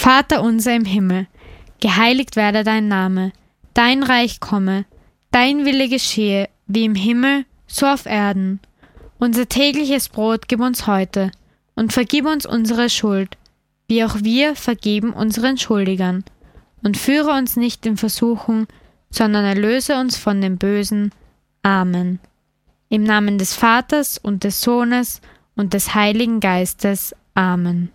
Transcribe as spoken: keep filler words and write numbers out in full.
Vater unser im Himmel, geheiligt werde dein Name, dein Reich komme, dein Wille geschehe, wie im Himmel, so auf Erden. Unser tägliches Brot gib uns heute und vergib uns unsere Schuld, wie auch wir vergeben unseren Schuldigern. Und führe uns nicht in Versuchung, sondern erlöse uns von dem Bösen. Amen. Im Namen des Vaters und des Sohnes und des Heiligen Geistes. Amen.